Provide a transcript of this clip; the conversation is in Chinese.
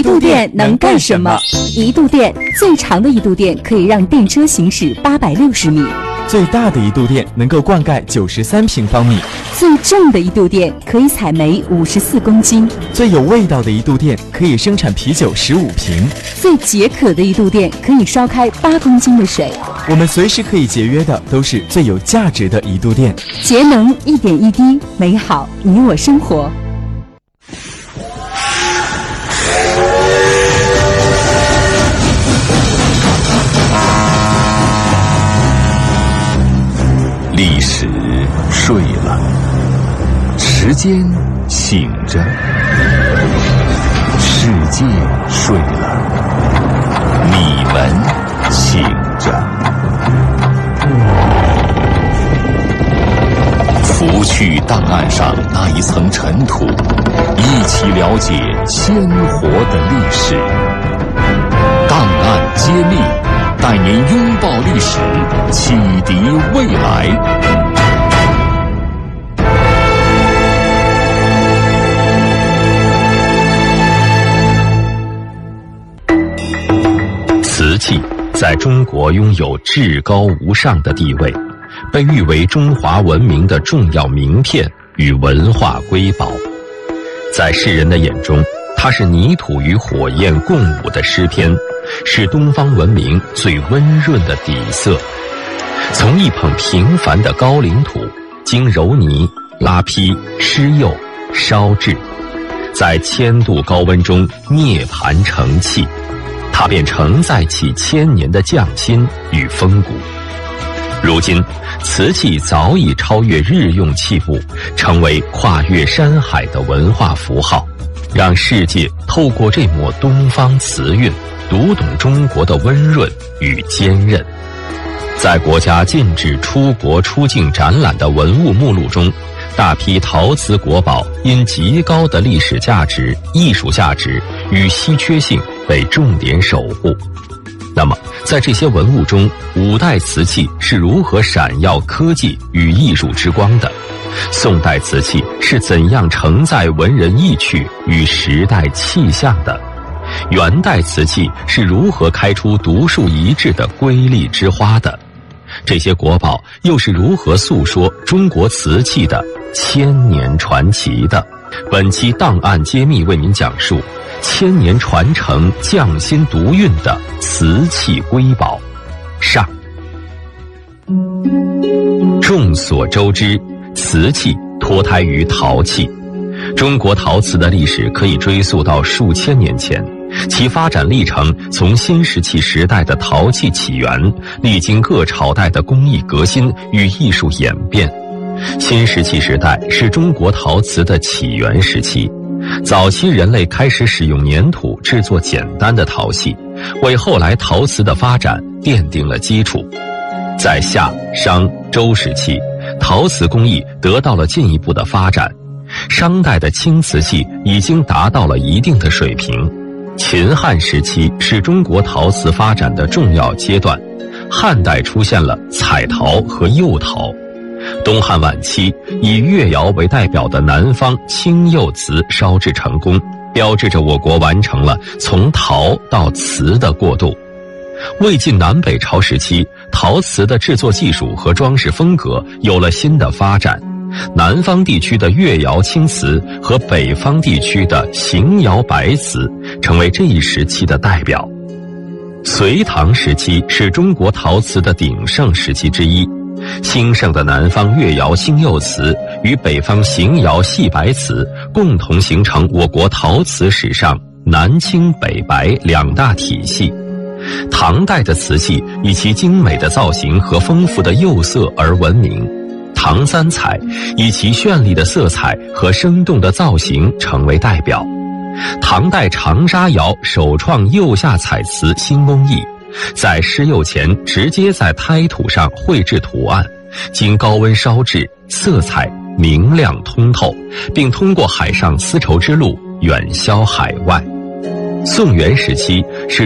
一度电能干什么？一度电最长的一度电可以让电车行驶860米， 最大的一度电能够灌溉93平方米， 最重的一度电可以采煤54公斤， 最有味道的一度电可以生产啤酒15瓶， 最解渴的一度电可以烧开8公斤的水。 我们随时可以节约的都是最有价值的一度电。 节能一点一滴，美好你我生活。 历史睡了，时间醒着，世界睡了，你们醒着。拂去档案上那一层尘土，一起了解鲜活的历史。档案揭秘，带您拥抱历史，启迪未来。瓷器在中国拥有至高无上的地位，被誉为中华文明的重要名片与文化瑰宝。在世人的眼中，它是泥土与火焰共舞的诗篇，是东方文明最温润的底色。从一捧平凡的高岭土，经揉泥、拉坯、施釉、烧制，在1000度高温中涅盘成器，它便承载起1000年的匠心与风骨。如今，瓷器早已超越日用器物，成为跨越山海的文化符号，让世界透过这抹东方瓷韵，读懂中国的温润与坚韧。在国家禁止出国出境展览的文物目录中，大批陶瓷国宝因极高的历史价值、艺术价值与稀缺性被重点守护。那么，在这些文物中，5代瓷器是如何闪耀科技与艺术之光的？宋代瓷器是怎样承载文人意趣与时代气象的？元代瓷器是如何开出独树一帜的瑰丽之花的？这些国宝又是如何诉说中国瓷器的1000年传奇的？本期档案揭秘为您讲述1000年传承匠心独运的瓷器瑰宝。上。众所周知，瓷器脱胎于陶器。中国陶瓷的历史可以追溯到数千年前，其发展历程从新石器时代的陶器起源，历经各朝代的工艺革新与艺术演变。新石器时代是中国陶瓷的起源时期，早期人类开始使用粘土制作简单的陶器，为后来陶瓷的发展奠定了基础。在夏、商、周时期，陶瓷工艺得到了进一步的发展。商代的青瓷器已经达到了一定的水平。秦汉时期是中国陶瓷发展的重要阶段，汉代出现了彩陶和釉陶。东汉晚期，以越窑为代表的南方青釉瓷烧制成功，标志着我国完成了从陶到瓷的过渡。魏晋南北朝时期，陶瓷的制作技术和装饰风格有了新的发展。南方地区的越窑青瓷和北方地区的邢窑白瓷成为这一时期的代表。隋唐时期是中国陶瓷的鼎盛时期之一，兴盛的南方越窑青釉瓷与北方邢窑细白瓷共同形成我国陶瓷史上南青北白2大体系。唐代的瓷器以其精美的造型和丰富的釉色而闻名，唐三彩以其绚丽的色彩和生动的造型成为代表。唐代长沙窑首创釉下彩瓷新工艺，在施釉前直接在胎土上绘制图案，经高温烧制，色彩明亮通透，并通过海上丝绸之路远销海外。宋元时期是